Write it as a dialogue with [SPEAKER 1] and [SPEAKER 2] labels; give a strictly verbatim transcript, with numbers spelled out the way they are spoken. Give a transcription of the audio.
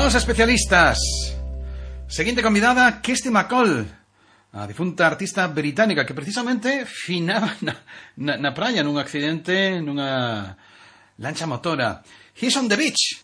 [SPEAKER 1] Os especialistas. Seguinte convidada, Kirsty MacColl, a difunta artista británica que precisamente finaba na, na, na praia nun accidente nunha lancha motora. He's on the beach.